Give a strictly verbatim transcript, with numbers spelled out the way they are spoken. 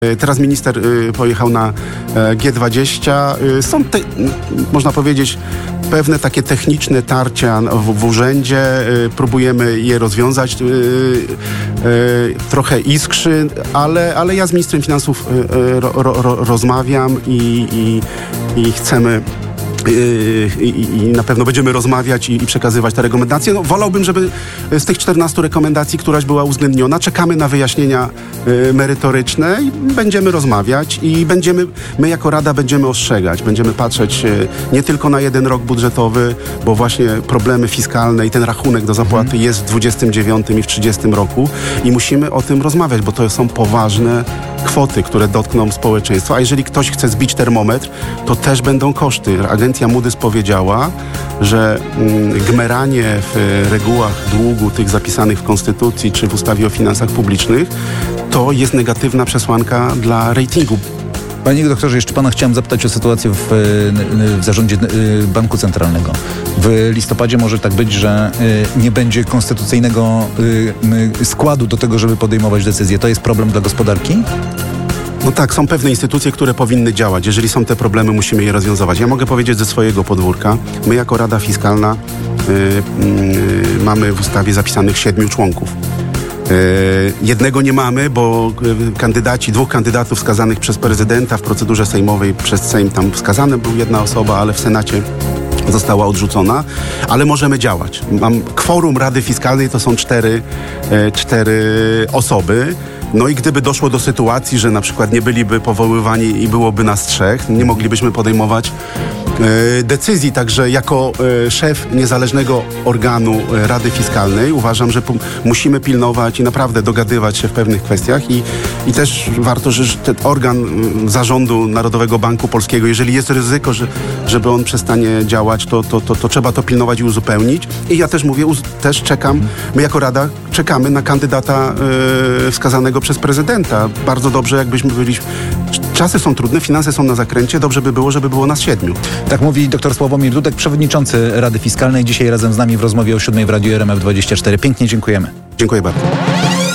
Teraz minister y, pojechał na y, G dwadzieścia. Y, są, te, y, można powiedzieć, pewne takie techniczne tarcia w, w urzędzie. Y, próbujemy je rozwiązać. Y, y, trochę iskrzy, ale, ale ja z ministrem finansów y, y, ro, ro, rozmawiam i, i, i chcemy... I, i, i na pewno będziemy rozmawiać i, i przekazywać te rekomendacje. No, wolałbym, żeby z tych czternastu rekomendacji któraś była uwzględniona. Czekamy na wyjaśnienia y, merytoryczne i będziemy rozmawiać i będziemy, my jako Rada będziemy ostrzegać, będziemy patrzeć y, nie tylko na jeden rok budżetowy, bo właśnie problemy fiskalne i ten rachunek do zapłaty hmm. jest w dwudziestym dziewiątym i w trzydziestym roku i musimy o tym rozmawiać, bo to są poważne kwoty, które dotkną społeczeństwa. A jeżeli ktoś chce zbić termometr, to też będą koszty. Agencja Moody's powiedziała, że mm, gmeranie w regułach długu tych zapisanych w Konstytucji czy w ustawie o finansach publicznych to jest negatywna przesłanka dla ratingu. Panie doktorze, jeszcze pana chciałem zapytać o sytuację w, w zarządzie Banku Centralnego. W listopadzie może tak być, że nie będzie konstytucyjnego składu do tego, żeby podejmować decyzje. To jest problem dla gospodarki? No tak, są pewne instytucje, które powinny działać. Jeżeli są te problemy, musimy je rozwiązywać. Ja mogę powiedzieć ze swojego podwórka. My jako Rada Fiskalna yy, yy, mamy w ustawie zapisanych siedmiu członków. Yy, jednego nie mamy, bo kandydaci, dwóch kandydatów wskazanych przez prezydenta w procedurze sejmowej przez Sejm, tam wskazana była jedna osoba, ale w Senacie została odrzucona, ale możemy działać. Mam kworum Rady Fiskalnej, to są cztery, yy, cztery osoby. No i gdyby doszło do sytuacji, że na przykład nie byliby powoływani i byłoby nas trzech, nie moglibyśmy podejmować e, decyzji. Także jako e, szef niezależnego organu e, Rady Fiskalnej uważam, że p- musimy pilnować i naprawdę dogadywać się w pewnych kwestiach i, i też warto, że ten organ m, zarządu Narodowego Banku Polskiego, jeżeli jest ryzyko, że, żeby on przestanie działać, to, to, to, to trzeba to pilnować i uzupełnić. I ja też mówię, uz- też czekam, my jako Rada czekamy na kandydata e, wskazanego przez prezydenta. Bardzo dobrze, jakbyśmy byli... Czasy są trudne, finanse są na zakręcie. Dobrze by było, żeby było nas siedmiu. Tak mówi dr Sławomir Dudek, przewodniczący Rady Fiskalnej. Dzisiaj razem z nami w rozmowie o siódmej w Radiu R M F dwadzieścia cztery. Pięknie dziękujemy. Dziękuję bardzo.